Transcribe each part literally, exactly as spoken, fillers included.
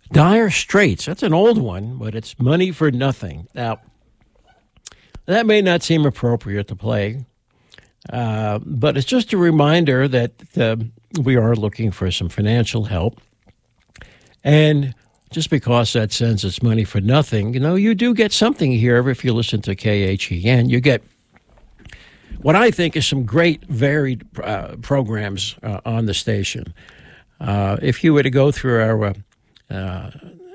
Dire Straits. That's an old one, but it's Money for Nothing. Now, that may not seem appropriate to play, uh, but it's just a reminder that uh, we are looking for some financial help. And just because that sends us money for nothing, you know, you do get something here if you listen to K H E N. You get what I think is some great varied uh, programs uh, on the station. Uh, if you were to go through our uh,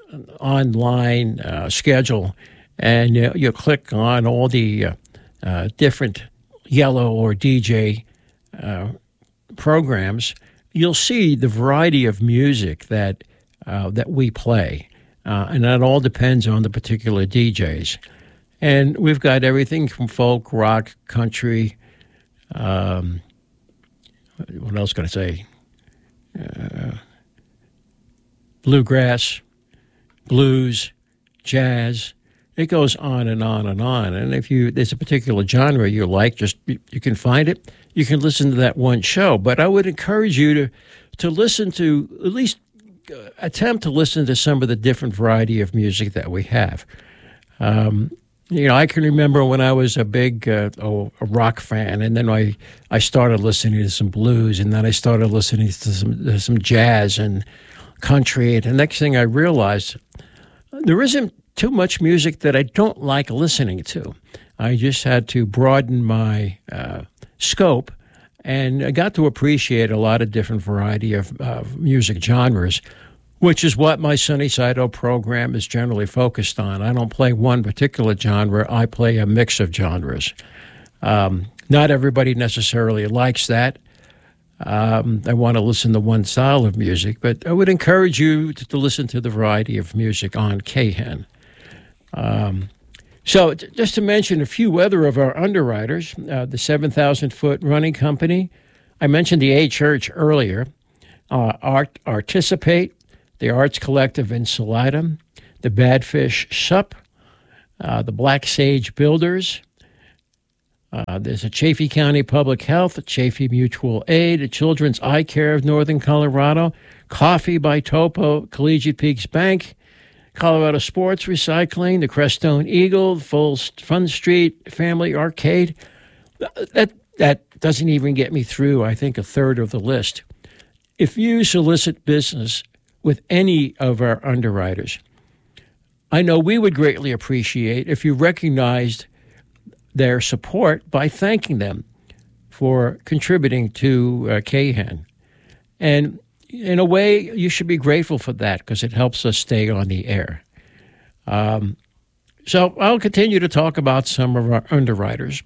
online uh, schedule and you, you click on all the uh, uh, different yellow or D J uh, programs, you'll see the variety of music that uh, that we play, uh, and that all depends on the particular D Js. And we've got everything from folk, rock, country. Um, what else can I say? Uh, bluegrass, blues, jazz. It goes on and on and on. And if you there's a particular genre you like, just you, you can find it. You can listen to that one show. But I would encourage you to to listen to at least uh, attempt to listen to some of the different variety of music that we have. Um, you know, I can remember when I was a big uh, oh, a rock fan, and then I I started listening to some blues, and then I started listening to some to some jazz and country. And the next thing I realized, there isn't too much music that I don't like listening to. I just had to broaden my uh, scope, and I got to appreciate a lot of different variety of uh, music genres, which is what my Sunny Side Up program is generally focused on. I don't play one particular genre. I play a mix of genres. Um, not everybody necessarily likes that. Um, I want to listen to one style of music, but I would encourage you to, to listen to the variety of music on K H E N. Um, so t- just to mention a few other of our underwriters, uh, the seven thousand Foot Running Company. I mentioned the A Church earlier. Uh, Art Artisipate, the Arts Collective in Salida, the Badfish Sup, uh, the Black Sage Builders. Uh, there's a Chaffee County Public Health, Chaffee Mutual Aid, a Children's Eye Care of Northern Colorado, Coffee by Topo, Collegiate Peaks Bank, Colorado Sports Recycling, the Crestone Eagle, Full Fun Street Family Arcade. That that doesn't even get me through, I think, a third of the list. If you solicit business with any of our underwriters, I know we would greatly appreciate if you recognized their support by thanking them for contributing to uh, K H E N. And in a way, you should be grateful for that because it helps us stay on the air. Um, so I'll continue to talk about some of our underwriters.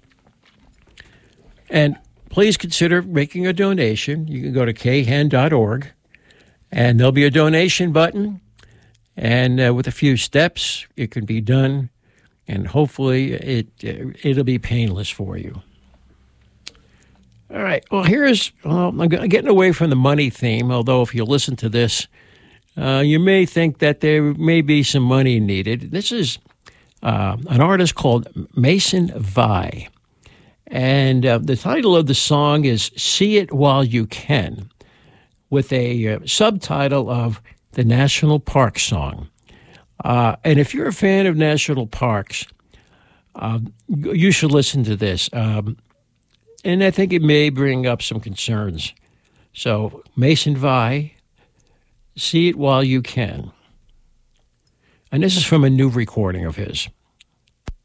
And please consider making a donation. You can go to K H E N dot org, and there'll be a donation button. And uh, with a few steps, it can be done. And hopefully it, it'll be painless for you. All right. Well, here's, well, I'm getting away from the money theme, although if you listen to this, uh, you may think that there may be some money needed. This is uh, an artist called Mason Vi. And uh, the title of the song is See It While You Can, with a uh, subtitle of The National Park Song. Uh, and if you're a fan of national parks, uh, you should listen to this. Um, and I think it may bring up some concerns. So, Mason Vi, See It While You Can. And this is from a new recording of his.